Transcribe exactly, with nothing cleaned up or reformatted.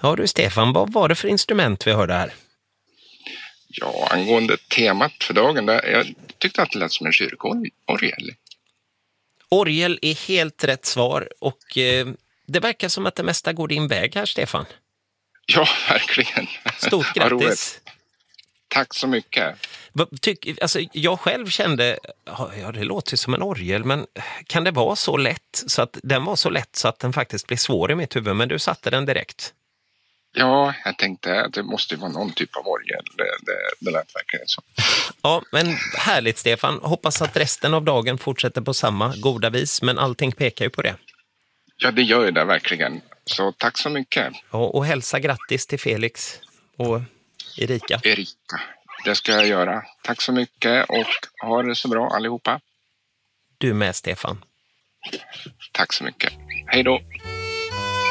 Ja du Stefan, vad var det för instrument vi hörde här? Ja, angående temat för dagen, där, jag tyckte att det lät som en kyrkorgel. Orgel är helt rätt svar och eh, det verkar som att det mesta går din väg här, Stefan. Ja, verkligen. Stort grattis. Tack så mycket. Tyck, alltså, jag själv kände, ja det låter som en orgel, men kan det vara så lätt så att den var så lätt så att den faktiskt blev svår i mitt huvud, men du satte den direkt. Ja, jag tänkte att det måste vara någon typ av orgel. Det, det, det lät verkligen så. Ja, men härligt Stefan. Hoppas att resten av dagen fortsätter på samma goda vis, men allting pekar ju på det. Ja, det gör ju det verkligen. Så tack så mycket. Ja, och hälsa grattis till Felix och Erika. Erika, det ska jag göra. Tack så mycket och ha det så bra allihopa. Du med Stefan. Tack så mycket. Hej då.